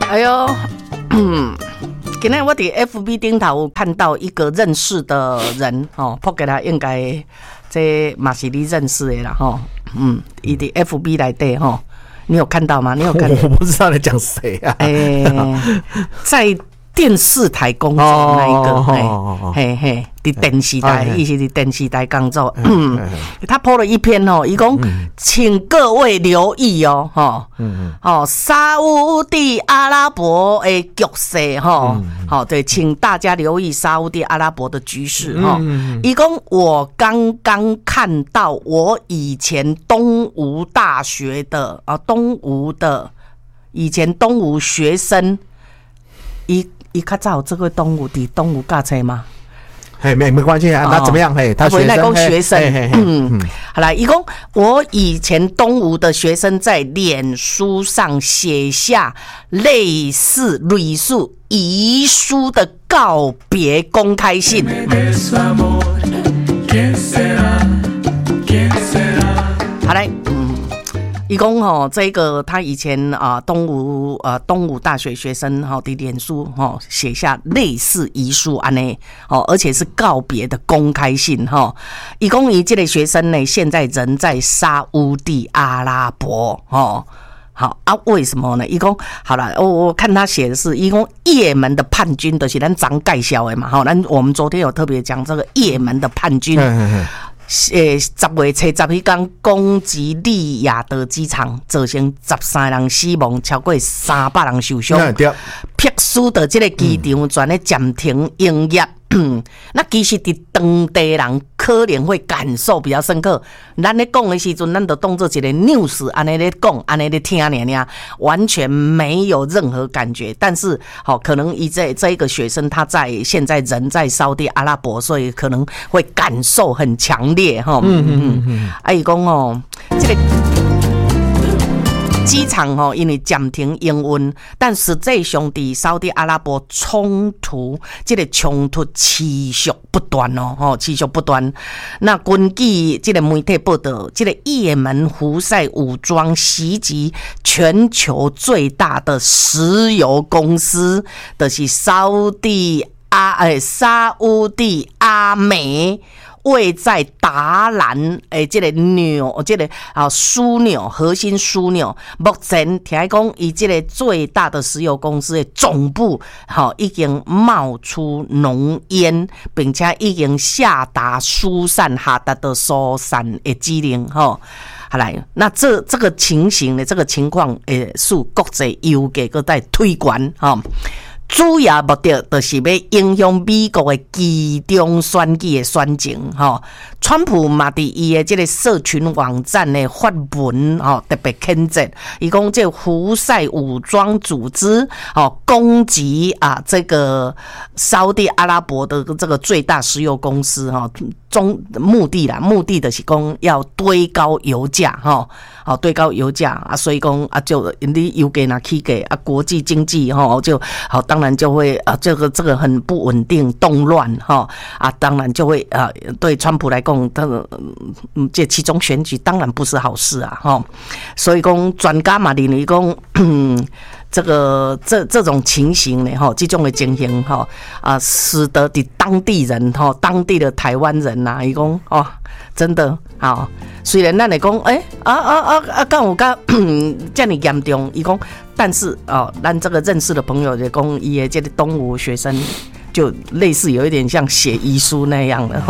哎呦，今天我在 FB 顶头看到一个认识的人哦，抛给他应该这嘛是你认识的啦哈，伊的 FB 来的哈，你有看到吗？你有看到？ 我不知道你讲谁啊？ 在电视台工作那一个，嘿嘿，在电视台，伊是在电视台工作。他 po 了一篇哦，伊讲，请各位留意哦，沙烏地阿拉伯的局勢哈，好，对，请大家留意沙烏地阿拉伯的局势哈。伊讲，我刚刚看到我以前东吴大学的以前东吴学生，伊较早这个东吴伫东吴教册吗？ 没关系啊，那怎么样？他学生，好啦，伊讲我以前东吴的学生在脸书上写下类似遗书的告别公开信。好来，伊讲吼，这个他以前东吴大学学生哈的脸书哈写下类似遗书安尼哦，而且是告别的公开信哈。伊讲伊这个学生呢，现在人在沙烏地阿拉伯哦。好啊，为什么呢？伊讲好了，我看他写的是，伊讲也门的叛军就是咱常介绍的嘛，好，我们昨天有特别讲这个也门的叛军。10月7日迄天攻击利雅得机场，造成13人死亡，超过300人受伤。迫使的这个机场全咧暂停营业。那其实伫当地人可能会感受比较深刻。咱咧讲的时阵，咱就当做一个 news 安尼咧讲，安尼咧听尔，完全没有任何感觉。但是，可能这一个学生他现在人在沙烏地阿拉伯，所以可能会感受很强烈哈。伊讲这个机场因为暂停营运，但实际上在沙烏地阿拉伯这个冲突持续不断哦，持续不断。那根据这个媒体报道，这个也門胡塞武装袭击全球最大的石油公司，就是沙烏地阿美。位在达兰这个枢纽核心枢纽，目前听讲以这个最大的石油公司的总部已经冒出浓烟，并且已经下达的疏散的指令好来，那这个情形呢，这个情况是国际油价搁在推悬主要目的就是要影响美国的期中选举的选情川普嘛伫伊的这个社群网站的发文特别谴责，伊讲这胡塞武装组织攻击这个沙烏地阿拉伯的这个最大石油公司目的的是讲要堆高油价堆高油价所以讲就你油价那起价国际经济就当然就会这个很不稳定动乱当然就会对川普来讲这其中选举当然不是好事所以讲专家嘛认为讲这种情形呢这种的情形使得的当地人当地的台湾人呐伊讲真的虽然咱来讲敢有甲这么严重伊讲，但是咱这个认识的朋友就讲伊的这个东吴学生就类似有一点像写遗书那样的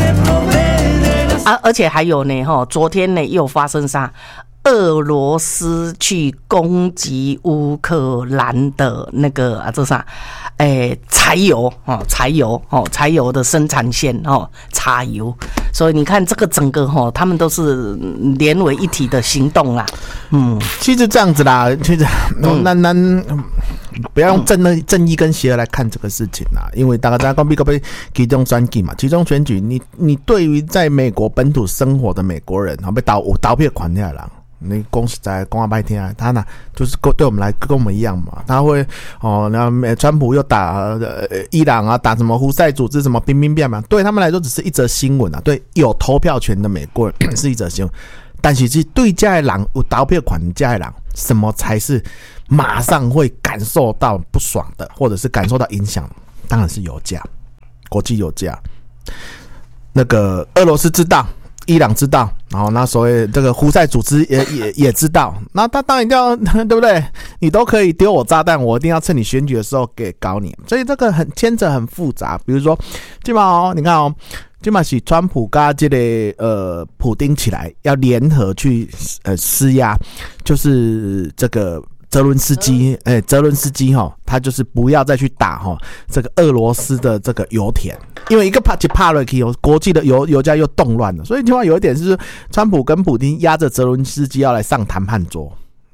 而且还有呢昨天呢又发生啥？俄罗斯去攻击乌克兰的那个这啥柴油的生产线柴油，所以你看这个整个他们都是连为一体的行动啦。 其实这样子啦，其实不要用正义跟邪恶来看这个事情啦，因为大家讲美国被其中选举嘛，其中选举你对于在美国本土生活的美国人被投票款下人。你讲实在讲白听他呢就是对我们来跟我们一样嘛，他会那川普又打伊朗打什么胡塞组织什么兵变嘛，对他们来说只是一则新闻对有投票权的美国人是一则新闻，但是对这些人有投票权这些人什么才是马上会感受到不爽的，或者是感受到影响？当然是油价，国际油价。那个俄罗斯知道，伊朗知道，然后那所谓这个胡塞组织也知道，那他当然一定要，对不对？你都可以丢我炸弹，我一定要趁你选举的时候给搞你。所以这个牵扯很复杂。比如说，基本上你看哦。基本上是川普跟这个普丁起来要联合去施压，就是这个泽伦斯基他就是不要再去打这个俄罗斯的这个油田，因为一个怕了国际的油价又动乱了，所以另外有一点是川普跟普丁压着泽伦斯基要来上谈判桌，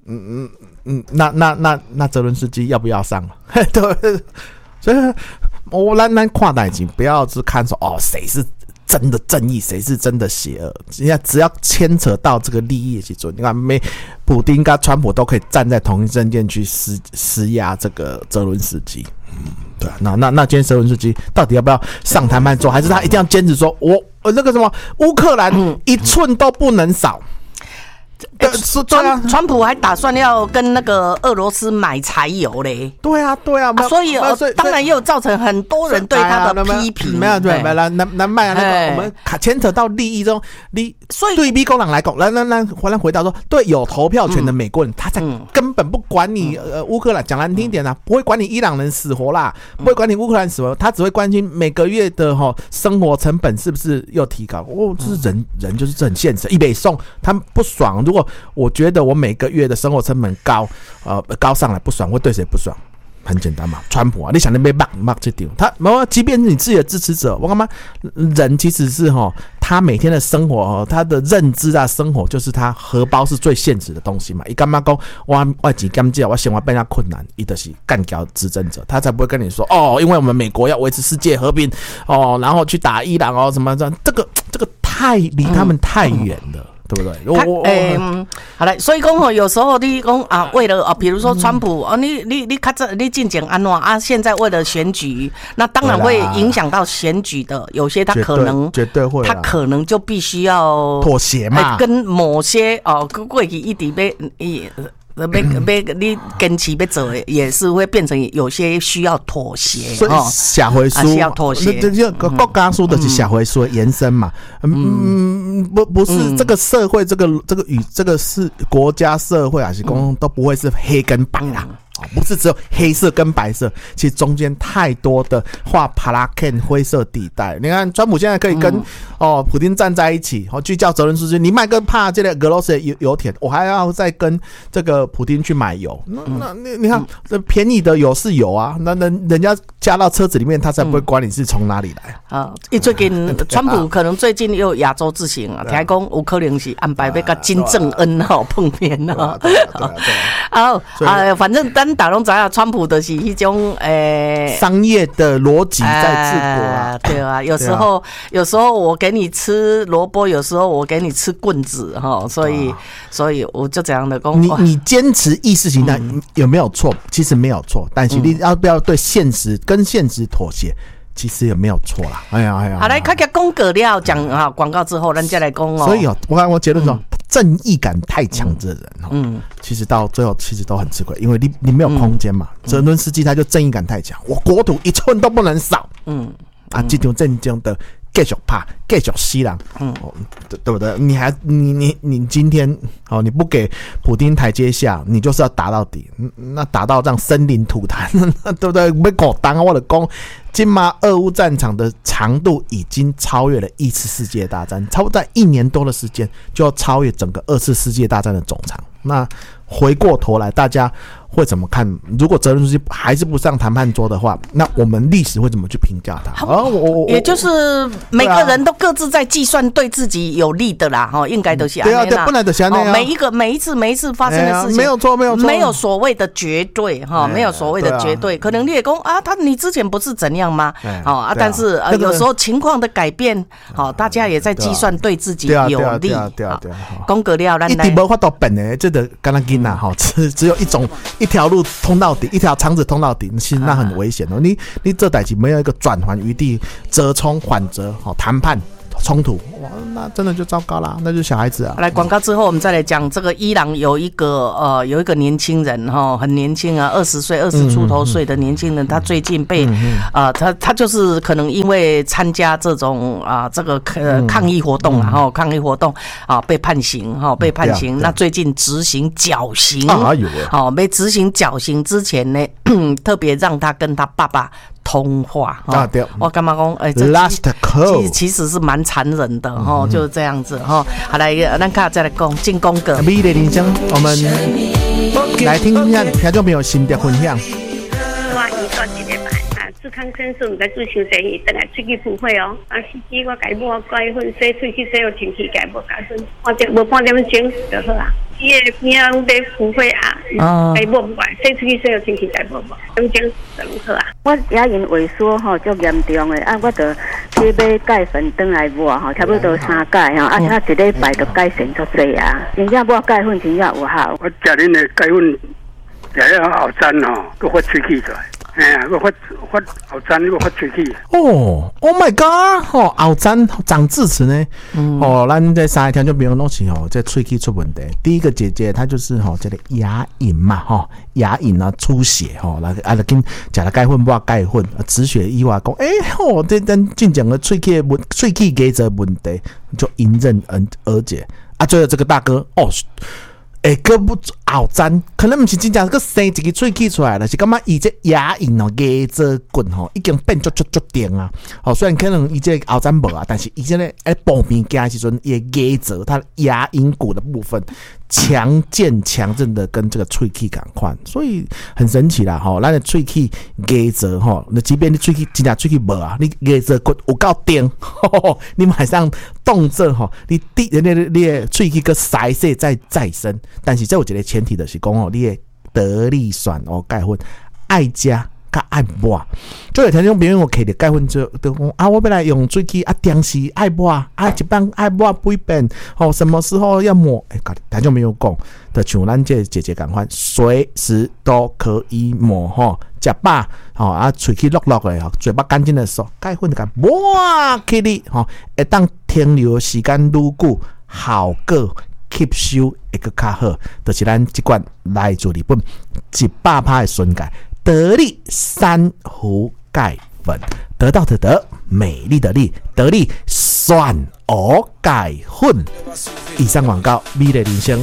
那泽伦斯基要不要上？对，所以我咱看代志不要只看说谁是真的正义，谁是真的邪恶？只要牵扯到这个利益的时候，你看普丁跟川普都可以站在同一阵线去施压这个泽伦斯基。对啊，那今天泽伦斯基到底要不要上谈判桌，还是他一定要坚持说我那个什么乌克兰一寸都不能少？ 川普还打算要跟那个俄罗斯买柴油嘞。 对啊， 所以当然也有造成很多人对他的批评。 没有对，难卖啊，那个我们牵扯到利益中，所以对美国人来讲，来回答说，对有投票权的美国人，他才根本不管你乌克兰，讲难听一点啊，不会管你伊朗人死活啦，不会管你乌克兰死活，他只会关心每个月的生活成本是不是又提高。这是人就是很现实，一北送他们不爽。如果我觉得我每个月的生活成本高上来不爽，会对谁不爽？很简单嘛，川普啊，你想那边骂这点，他即便是你自己的支持者，我干嘛？人其实是他每天的生活他的认知啊，生活就是他荷包是最现实的东西嘛。他干嘛说我钱减少，我生活变得困难，他就是干掉执政者，他才不会跟你说因为我们美国要维持世界和平然后去打伊朗什么的，这个太离他们太远了。对不对？ 好了，所以讲有时候你讲为了比如说川普你看这你进前安怎现在为了选举，那当然会影响到选举的，有些他可能绝对会， 他可能就必须要妥协嘛， 跟某些过去一直你跟持要做的，也是会变成有些需要妥协。 所以社会书需要妥协， 国家书的是社会书的延伸嘛。不是这个社会，这个是国家社会还是公都不会是黑跟白啦。不是只有黑色跟白色，其实中间太多的画帕拉 Ken 灰色地带。你看，川普现在可以跟普丁站在一起，去叫泽伦斯基，你卖个怕这个俄罗斯的油田，我还要再跟这个普丁去买油。那你看，这便宜的油是油啊，那人家加到车子里面，他才不会管你是从哪里来。 最近川普可能最近又亚洲之行啊，听讲有可能是安排要跟金正恩碰面反正大家都知道川普的是一种商业的逻辑在治国啊， 对啊，有时候我给你吃萝卜，有时候我给你吃棍子所以我就这样的讲， 你坚持意识形态有没有错？其实没有错，但是你要不要对现实妥协？其实也没有错啦。 好，来快点讲过了，讲广告之后，咱再来讲所以我结论说，正义感太强的人其实到最后其实都很吃亏，因为你没有空间嘛。泽伦斯基他就正义感太强，我国土一寸都不能少。这种战争的继续打，继续死人，对不对？你今天你不给普丁台阶下，你就是要打到底，那打到这样生灵涂炭，对不对？要狗当我的讲，今嘛俄乌战场的长度已经超越了一次世界大战，差不多在1年多的时间就要超越整个2次世界大战的总长。那回过头来，大家会怎么看？如果泽伦斯基还是不上谈判桌的话，那我们历史会怎么去评价他？ 也就是每个人都各自在计算对自己有利的啦，应该都是对啊，对，不能都是这样。 每一次发生的事情， 没有错， 没有所谓的绝对没有所谓的绝对。可能你也说你之前不是怎样吗？但是有时候情况的改变，大家也在计算对自己有利。讲过了，咱一直无法度笨的，这个干那囡仔只有一条路通到底，一条肠子通到底，其实那很危险哦。你这代志没有一个转圜余地，折冲缓折谈判冲突，哇，那真的就糟糕啦，那就是小孩子啊。 来广告之后，我们再来讲这个伊朗有一个年轻人哈，很年轻啊，20岁、20出头岁的年轻人，他最近被他就是可能因为参加这种这个抗议活动啊，抗议活动被判刑被判刑。那最近执行绞刑被执行绞刑之前呢，特别让他跟他爸爸通话我干嘛讲其实是蛮残忍的就是这样子好来咱看再来讲进攻歌美丽人生，我们来听听听众朋友心得分享。 我伊到一礼拜志康先生在做修生意，等下出去赴会司机我改抹改粉洗出去洗有天气改抹改粉，无半点钟就好啊。伊个边啊在赴会改抹不管，洗出去洗有天气改抹点钟就好啊。 我牙龈萎缩足严重的我就去买钙粉回来抹差不多3钙一礼拜就改善足多啊。真正抹钙粉真正有效。 我食恁的钙粉，食了后餐佮发喙齿出来。我发后簪，我发喙齿。 Oh my god！ 后簪长智齿呢？咱这3个听众朋友拢是这喙齿出问题。第一个姐姐她就是这个牙龈嘛，牙龈出血来跟食了钙粉抹钙粉，止血以外讲，这咱进讲的喙齿结着问题就迎刃而解最后这个大哥个不后簪可能不是真正个生一个喙齿出来了，是感觉伊这牙龈牙齿棍已经变足定啊。虽然可能伊这后簪无但是伊这个旁边行的时阵，伊的牙齿它牙龈骨的部分强韧的跟这个喙齿同款，所以很神奇啦咱的喙齿牙齿那即便你喙齿真正喙齿无你牙齿骨有够定你马上动作你的喙齿个塞塞再生，但是这有一个前提就是讲你的得力酸钙粉爱食甲爱抹，就有听众朋友摕着钙粉就讲我要来用喙齿定时爱抹一般爱抹几遍什么时候要抹听众朋友讲，就像咱这姐姐同款，随时都可以抹食饱喙齿落的嘴巴干净的时候，钙粉就甲抹起哩会当停留时间愈久，效果吸收会更较好，就是咱这款来自日本100%的纯钙得力珊瑚钙粉，得到的得，美丽的丽，得力酸蚵钙粉。以上广告，美丽人生。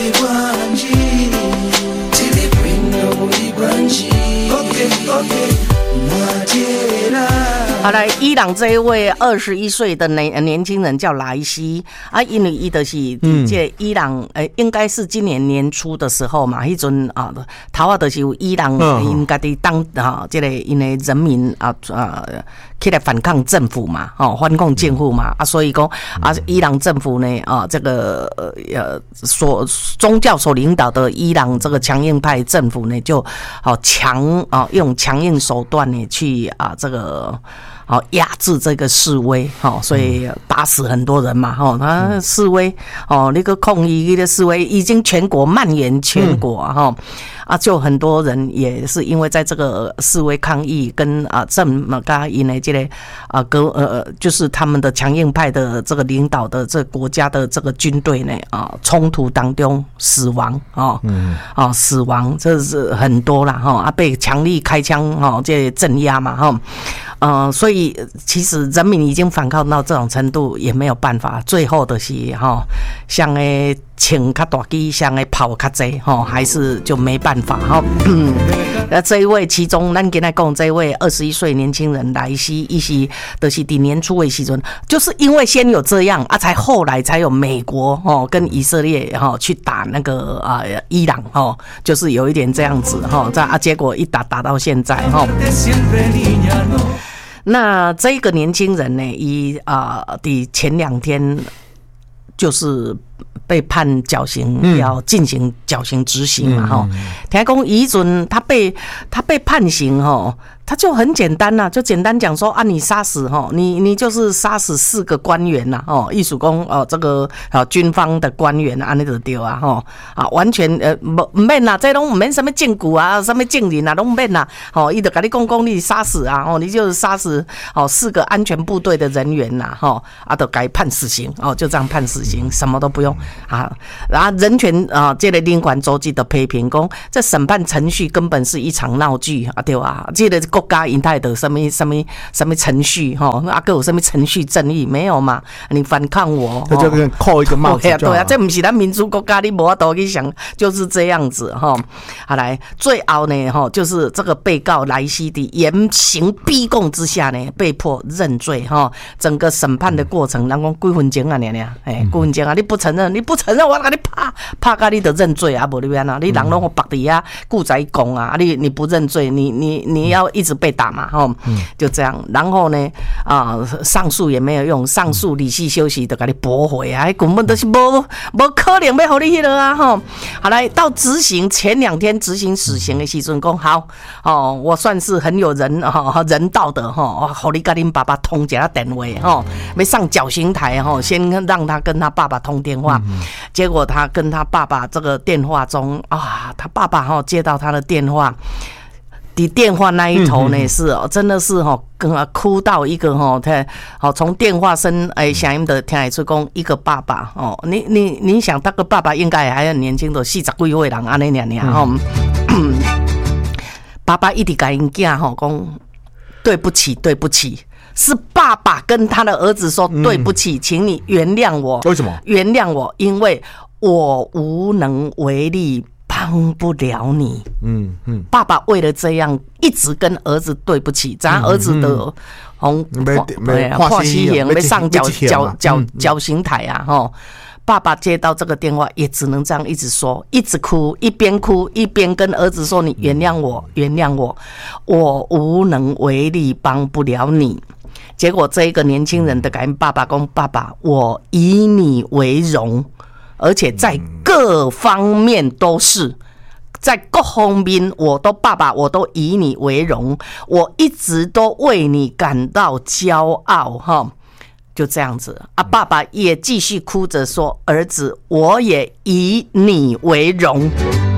好来，伊朗这一位21岁的年轻人叫莱西因为伊就是这伊朗应该是今年年初的时候嘛，迄阵头就是有伊朗因家己当这个因的人民起来反抗政府嘛，反抗政府嘛所以讲伊朗政府呢这个宗教所领导的伊朗这个强硬派政府呢就用强硬手段呢去这个压制这个示威所以打死很多人嘛他示威那个抗议的示威已经全国蔓延全国就很多人也是因为在这个示威抗议跟因为这个就是他们的强硬派的这个领导的这个国家的这个军队呢冲突当中死亡死亡这是很多啦被强力开枪这镇压嘛所以其实人民已经反抗到这种程度也没有办法，最后的是像请较大机，像跑较济还是就没办法这一位其中咱今天讲这一位21岁年轻人莱西，伊是就是在年初的时阵，就是因为先有这样才后来才有美国跟以色列去打那个伊朗就是有一点这样子结果一打到现在那这个年轻人呢，的前2天就是被判绞刑，要进行绞刑执行嘛哈。听讲以前他被判刑哈，他就很简单呐，就简单讲说啊，你杀死哈，你就是杀死4个官员呐哦，艺术工这个军方的官员啊，那就对啊哈啊，完全唔免啦，这拢唔免什么证据啊，什么证人啊，拢唔免啦，哦，伊就跟你讲你杀死啊，哦，你就是杀死4个安全部队的人员呐，哈啊，都该判死刑哦，就这样判死刑，什么都不用啊。然后人权这个领馆周记的批评讲，这审判程序根本是一场闹剧啊，对吧？这个国家因态的什么程序哈，啊，还有什么程序正义没有嘛？你反抗我， 这就跟扣一个帽子就好。 对啊，这不是咱民主国家，你没法度去想，就是这样子哈。好来，最后呢哈，就是这个被告莱西的严刑逼供之下呢，被迫认罪哈。整个审判的过程，人讲几分钟啊，娘，几分钟啊，你不承认，我给你拍到你就认罪啊，不然要哪？你人拢绑底下顾仔讲啊，你不认罪，你要一直被打嘛，吼，就这样。然后呢，上诉也没有用，上诉理事休息就给你驳回啊，根本都是无可能要让你迄个啊，吼。好来到执行前2天执行死刑的时阵讲好哦，我算是很有人道的吼，互你跟恁爸爸通一下电话吼，要上绞刑台吼，先让他跟他爸爸通电话。结果他跟他爸爸这个电话中啊，他爸爸接到他的电话，的电话那一头呢是真的是哭到一个从电话声声音的听得出讲一个爸爸你想那个爸爸应该还很年轻的40几岁人安尼尔爸爸一直跟因囝讲对不起。是爸爸跟他的儿子说对不起，请你原谅我。 为什么？ 原谅我，因为我无能为力，帮不了你。爸爸为了这样一直跟儿子对不起，咱儿子的化西刑被上绞刑台啊，吼。爸爸接到这个电话，也只能这样一直说，一直哭，一边哭一边跟儿子说：“你原谅我，原谅我，我无能为力，帮不了你。”结果这一个年轻人的跟爸爸说：“爸爸，我以你为荣，而且在各方面都是，在各方面爸爸我都以你为荣，我一直都为你感到骄傲。”哈。就这样子啊，爸爸也继续哭着说：“儿子，我也以你为荣。”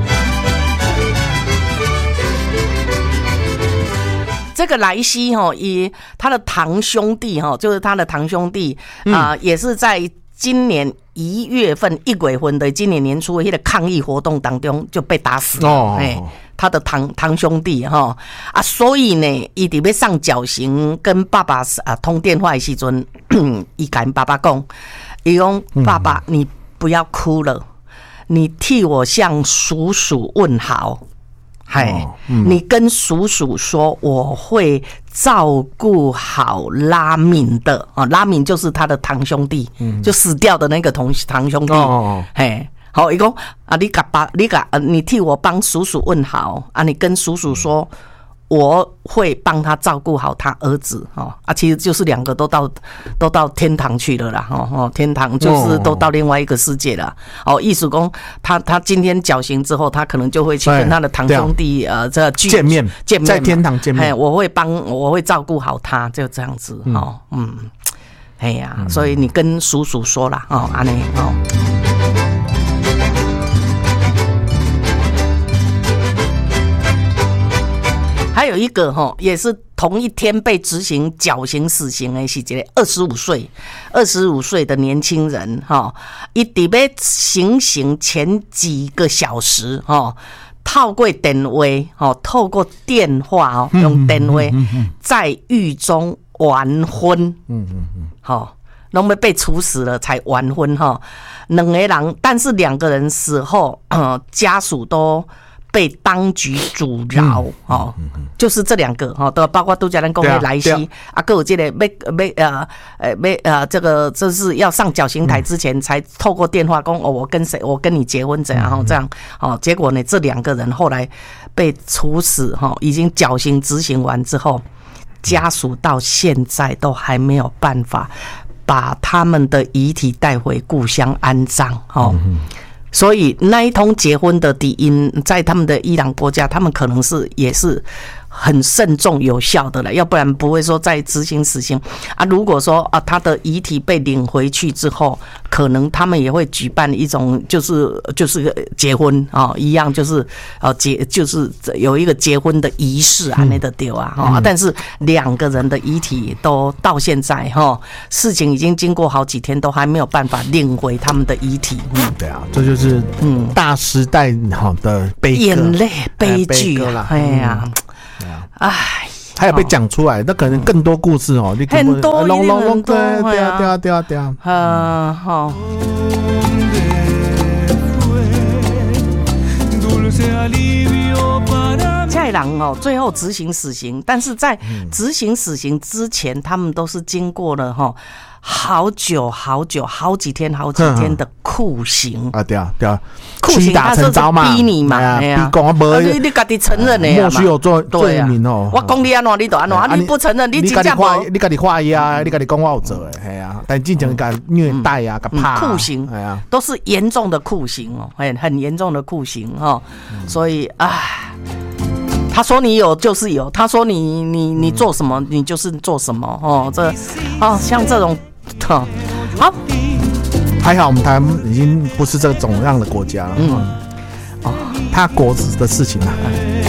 这个莱西以他的堂兄弟就是他的堂兄弟也是在今年1月份1月份的今年年初的那个抗议活动当中就被打死了。他的堂兄弟所以呢，他在要上绞刑跟爸爸通电话的时候，他跟爸爸说：“他说爸爸，你不要哭了，你替我向叔叔问好。你跟叔叔说我会照顾好拉敏的拉敏就是他的堂兄弟，就死掉的那个堂兄弟。好，伊讲你替我帮叔叔问好啊！你跟叔叔说，我会帮他照顾好他儿子其实就是2个都到天堂去了啦天堂就是都到另外一个世界了意思说他今天绞刑之后，他可能就会去跟他的堂兄弟这见面在天堂见面， 我会照顾好他，就这样子哎呀，所以你跟叔叔说啦安尼还有一个也是同一天被执行绞刑死刑的是一个25岁的年轻人他在行刑前几个小时透过电话用电话在狱中完婚拢要被处死了才完婚2个人，但是2个人死后家属都被当局阻挠就是这2个都包括杜家人讲的莱西还有这个这个就是要上绞刑台之前才透过电话讲我跟谁，我跟你结婚怎样这样结果呢，这2个人后来被处死已经绞刑执行完之后，家属到现在都还没有办法把他们的遗体带回故乡安葬哦。所以那一通结婚的底因，在他们的伊朗国家，他们可能也是很慎重有效的了，要不然不会说再执行死刑啊。如果说啊他的遗体被领回去之后，可能他们也会举办一种就是结婚啊一样，就是就是有一个结婚的仪式啊，那的丢啊但是2个人的遗体都到现在事情已经经过好几天，都还没有办法领回他们的遗体。 对啊，这就是大时代的悲歌， 眼泪悲剧啦，哎呀。唉， 还有被讲出来，那可能更多故事哦， 很多，很多， 对啊， 好。蔡郎最后执行死刑，但是在执行死刑之前，他们都是经过了好久好几天的酷刑啊，对啊， 酷刑他就是逼你嘛， 逼讲啊， 你自己承认的呀， 莫须有罪名哦。 我讲你安怎你就安怎，你不承认，你真正无， 你自己怀疑啊，你自己讲我有做的，系啊，但真正甲虐待啊，甲拍酷刑，都是严重的酷刑很严重的酷刑所以他说你有就是有，他说你做什么你就是做什么像这种好， 还好我们台湾已经不是这种样的国家了他国的事情啊。